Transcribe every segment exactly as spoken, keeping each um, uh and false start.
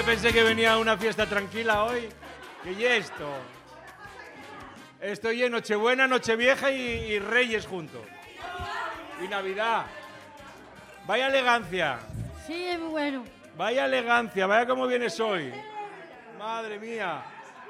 Pensé que venía a una fiesta tranquila hoy. ¿Qué y esto? Estoy en Nochebuena, Nochevieja y, y Reyes juntos. Y Navidad. Vaya elegancia. Sí, es muy bueno. Vaya elegancia, vaya cómo vienes hoy. Madre mía.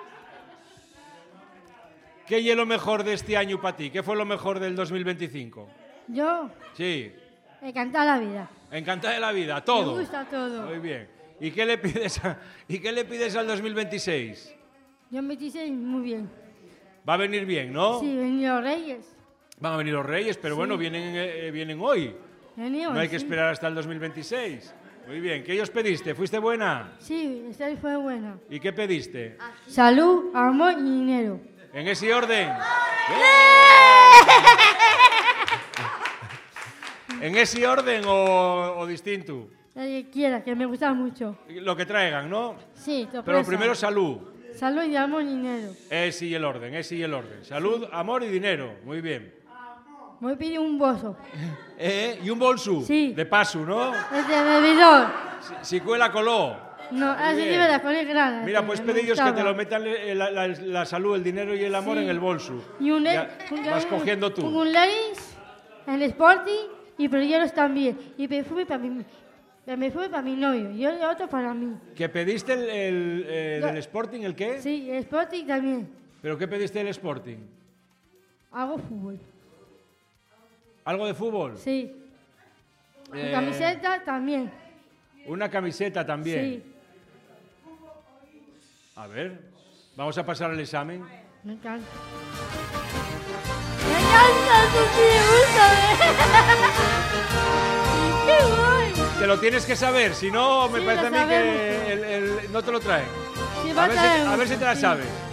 ¿Qué es lo mejor de este año para ti? ¿Qué fue lo mejor del dos mil veinticinco? Yo, Sí. encantada la vida. Encantada de la vida, todo. Me gusta todo. Muy bien. ¿Y qué le pides, a, ¿y qué le pides al dos mil veintiséis? Yo me dice muy bien. Va a venir bien, ¿no? Sí, venían los reyes. Van a venir los Reyes, pero Sí. bueno, vienen, eh, vienen hoy. Venían, No hay que sí. esperar hasta el dos mil veintiséis. Muy bien. ¿Qué os pediste? ¿Fuiste buena? Sí, esta fue buena. ¿Y qué pediste? Salud, amor y dinero. ¿En ese orden? ¿En ese orden o, o distinto? El que quiera, que me gusta mucho. Lo que traigan, ¿no? Sí, Pero primero salud. Salud y amor y dinero. Ese y el orden, ese y el orden. Salud, amor y dinero. Muy bien. Me pide un bolso. Eh, ¿Y un bolso? Sí. De paso, ¿no? Es de bebidor. Si, si cuela coló. No, así bien. lleva la cola grande. Mira, pues me pedillos que gustaba. te lo metan eh, la, la- la salud, el dinero y el amor Sí. en el bolso. Y un, Ya un- vas cogiendo tú. Un Levi's, el Sporting y polleros también. Y perfume para mi, perfume para mi novio y otro para mí. ¿Que pediste el, el, eh, Yo- del Sporting, el qué? Sí, el Sporting también. ¿Pero qué pediste del Sporting? Hago fútbol. ¿Algo de fútbol? Sí. Eh, Mi camiseta también. Una camiseta también. Sí. A ver, vamos a pasar al examen. Me encanta. Me encanta, Sofía, ¡Qué guay! Te lo tienes que saber, si no, me Sí, parece a lo mí sabemos. que el- el- no te lo traen. Sí, va A ver, si, traer a ver si te la sí. sabes.